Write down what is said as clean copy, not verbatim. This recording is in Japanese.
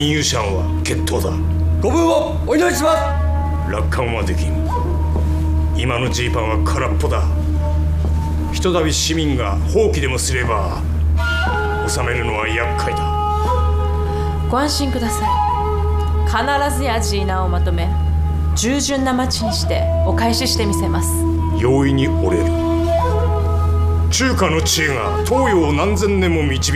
入シャンは決闘だ。 ご分をお祈りします。 楽観はできん。今のジーパンは空っぽだ。ひとたび市民が放棄でもすれば収めるのは厄介だ。 ご安心ください。必ずやジーナをまとめ従順な町にしてお返ししてみせます。 容易に折れる。中華の知恵が東洋を何千年も導